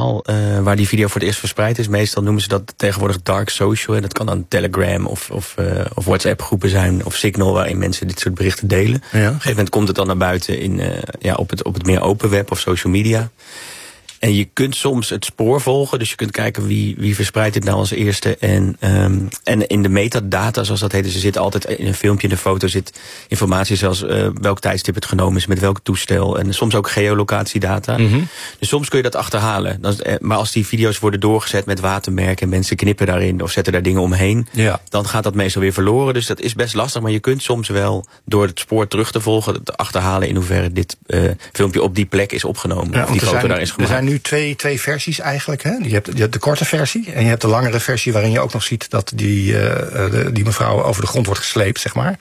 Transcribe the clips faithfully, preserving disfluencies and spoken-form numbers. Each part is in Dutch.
kanaal uh, waar die video voor het eerst verspreid is. Meestal noemen ze dat tegenwoordig dark social. En dat kan dan Telegram of, of, uh, of WhatsApp groepen zijn. Of Signal, waarin mensen dit soort berichten delen. Ja. Op een gegeven moment komt het dan naar buiten in, uh, ja, op, het, op het meer open web of social media. En je kunt soms het spoor volgen. Dus je kunt kijken wie, wie verspreidt dit nou als eerste. En, um, en in de metadata, zoals dat heet. Dus er zit altijd in een filmpje, in de foto zit informatie. Zoals uh, welk tijdstip het genomen is, met welk toestel. En soms ook geolocatiedata. Mm-hmm. Dus soms kun je dat achterhalen. Dan, maar als die video's worden doorgezet met watermerken. En mensen knippen daarin of zetten daar dingen omheen. Ja. Dan gaat dat meestal weer verloren. Dus dat is best lastig. Maar je kunt soms wel door het spoor terug te volgen, te achterhalen in hoeverre dit uh, filmpje op die plek is opgenomen. Ja, of die foto zijn, daar is gemaakt. Er zijn nu twee, twee versies eigenlijk. Hè? Je, hebt, je hebt de korte versie en je hebt de langere versie, waarin je ook nog ziet dat die, uh, de, die mevrouw over de grond wordt gesleept, zeg maar.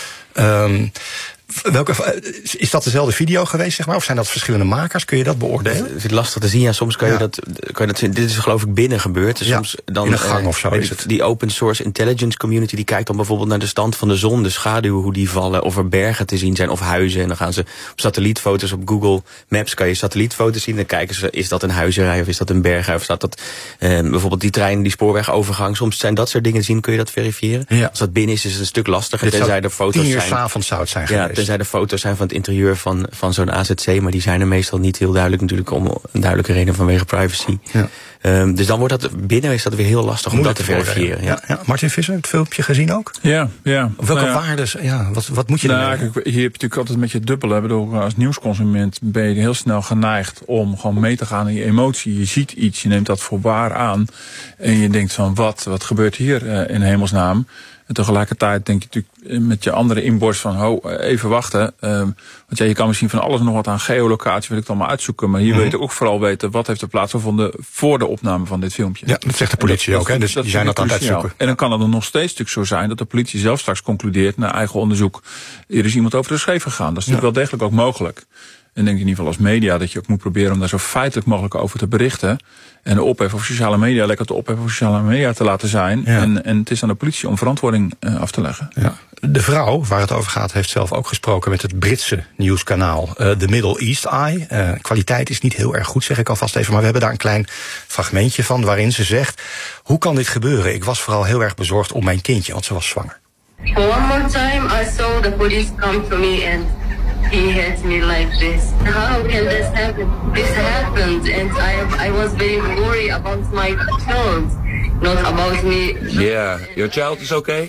Um, Welke, is dat dezelfde video geweest, zeg maar? Of zijn dat verschillende makers? Kun je dat beoordelen? Het is lastig te zien. Ja, soms kan je, ja. dat, kan je dat zien. Dit is geloof ik binnen gebeurd. Dus ja, soms dan, in een gang uh, of zo is het. Die open source intelligence community, die kijkt dan bijvoorbeeld naar de stand van de zon, de schaduwen, hoe die vallen, of er bergen te zien zijn, of huizen. En dan gaan ze op satellietfoto's, op Google Maps kan je satellietfoto's zien. Dan kijken ze, is dat een huizenrij of is dat een bergrij? Of staat dat uh, bijvoorbeeld die trein, die spoorwegovergang? Soms zijn dat soort dingen te zien, kun je dat verifiëren. Ja. Als dat binnen is, is het een stuk lastiger. Dit tenzij de foto's tien uur zijn. 's avonds zou het zijn ja, geweest. Tenzij de foto's zijn van het interieur van, van zo'n A Z C, maar die zijn er meestal niet heel duidelijk, natuurlijk om een duidelijke reden vanwege privacy. Ja. Um, dus dan wordt dat binnen is dat weer heel lastig om dat te verifiëren. Ja. Ja, ja. Martin Visser, het filmpje gezien ook? Ja, ja. Of welke nou ja. waarden? Ja, wat, wat moet je nou, ermee? Kijk, hier heb je natuurlijk altijd met je dubbele. Bedoel, als nieuwsconsument ben je heel snel geneigd om gewoon mee te gaan in je emotie. Je ziet iets, je neemt dat voor waar aan. En je denkt van, wat, wat gebeurt hier uh, in hemelsnaam? En tegelijkertijd denk je natuurlijk met je andere inborst van, ho, even wachten. Um, want ja, je kan misschien van alles nog wat aan geolocatie, wil ik dan maar uitzoeken. Maar hier mm-hmm. wil je ook vooral weten, wat heeft er plaatsgevonden voor de opname van dit filmpje. Ja, dat zegt de politie dat, ook, hè? Dus dat, die zijn dat aan het uitzoeken. En dan kan het er nog steeds natuurlijk zo zijn dat de politie zelf straks concludeert, naar eigen onderzoek, er is iemand over de scheef gegaan. Dat is natuurlijk ja. wel degelijk ook mogelijk. En denk in ieder geval als media dat je ook moet proberen om daar zo feitelijk mogelijk over te berichten. En de ophef op sociale media lekker te ophef op sociale media te laten zijn. Ja. En, en het is aan de politie om verantwoording uh, af te leggen. Ja. De vrouw waar het over gaat heeft zelf ook gesproken met het Britse nieuwskanaal uh, The Middle East Eye. Uh, kwaliteit is niet heel erg goed, zeg ik alvast even. Maar we hebben daar een klein fragmentje van waarin ze zegt, hoe kan dit gebeuren? Ik was vooral heel erg bezorgd om mijn kindje, want ze was zwanger. One more time I saw the police come to me and he hit me like this. How can this happen? This happened and I I was very worried about my child, not about me. Yeah, your child is okay?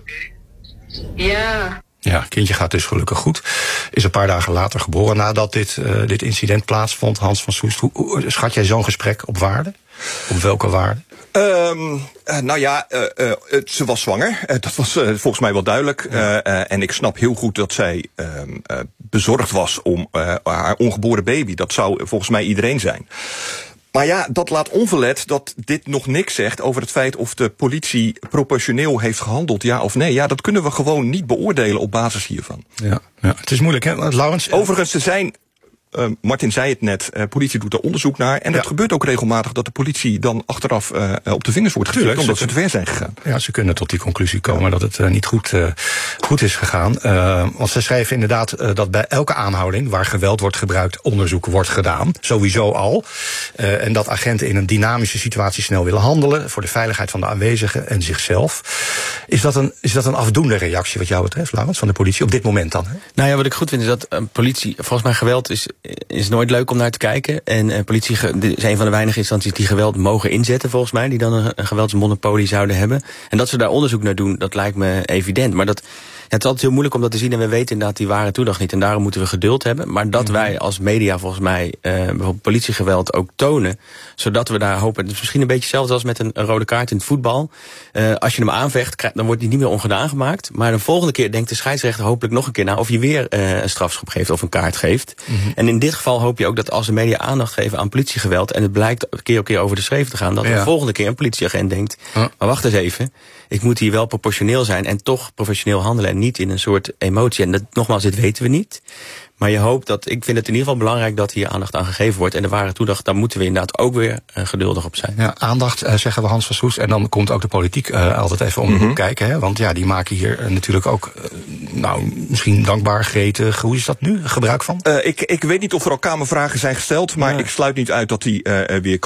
Yeah. Ja, kindje gaat dus gelukkig goed. Is een paar dagen later geboren nadat dit, uh, dit incident plaatsvond. Hans van Soest, hoe, hoe schat jij zo'n gesprek op waarde? Op welke waarde? Um, uh, nou ja, uh, uh, ze was zwanger. Uh, dat was uh, volgens mij wel duidelijk. Ja. Uh, uh, en ik snap heel goed dat zij uh, uh, bezorgd was om uh, haar ongeboren baby. Dat zou volgens mij iedereen zijn. Maar ja, dat laat onverlet dat dit nog niks zegt over het feit of de politie proportioneel heeft gehandeld, ja of nee. Ja, dat kunnen we gewoon niet beoordelen op basis hiervan. Ja, ja. Het is moeilijk, hè, Laurens? Overigens, er zijn... Uh, Martin zei het net, uh, politie doet er onderzoek naar. En ja. het gebeurt ook regelmatig dat de politie dan achteraf uh, op de vingers wordt getikt, omdat ze te ver zijn gegaan. Ja, ze kunnen tot die conclusie komen ja. dat het uh, niet goed, uh, goed is gegaan. Uh, want ze schrijven inderdaad uh, dat bij elke aanhouding waar geweld wordt gebruikt, onderzoek wordt gedaan. Sowieso al. Uh, en dat agenten in een dynamische situatie snel willen handelen voor de veiligheid van de aanwezigen en zichzelf. Is dat een, is dat een afdoende reactie wat jou betreft, Laurens, van de politie op dit moment dan? Hè? Nou ja, wat ik goed vind is dat uh, politie, volgens mij geweld is... is nooit leuk om naar te kijken. En uh, politie is een van de weinige instanties die geweld mogen inzetten, volgens mij. Die dan een, een geweldsmonopolie zouden hebben. En dat ze daar onderzoek naar doen, dat lijkt me evident. Maar dat... Ja, het is altijd heel moeilijk om dat te zien en we weten inderdaad die ware toedracht niet. En daarom moeten we geduld hebben. Maar dat mm-hmm. wij als media volgens mij uh, bijvoorbeeld politiegeweld ook tonen. Zodat we daar hopen. Het is misschien een beetje hetzelfde als met een, een rode kaart in het voetbal. Uh, als je hem aanvecht, dan wordt die niet meer ongedaan gemaakt. Maar de volgende keer denkt de scheidsrechter hopelijk nog een keer na of je weer uh, een strafschop geeft of een kaart geeft. Mm-hmm. En in dit geval hoop je ook dat als de media aandacht geven aan politiegeweld en het blijkt keer op keer over de schreef te gaan, dat ja. de volgende keer een politieagent denkt, huh? maar wacht eens even. Ik moet hier wel proportioneel zijn en toch professioneel handelen en niet in een soort emotie. En dat, nogmaals, dit weten we niet. Maar je hoopt dat, ik vind het in ieder geval belangrijk dat hier aandacht aan gegeven wordt. En de ware toedacht, daar moeten we inderdaad ook weer uh, geduldig op zijn. Ja, aandacht, uh, zeggen we Hans van Soest. En dan komt ook de politiek uh, altijd even om de hoek kijken. Hè? Want ja, die maken hier uh, natuurlijk ook, uh, nou, misschien dankbaar, gretig. Hoe is dat nu, gebruik van? Uh, ik, ik weet niet of er al kamervragen zijn gesteld. Maar ja. ik sluit niet uit dat die uh, weer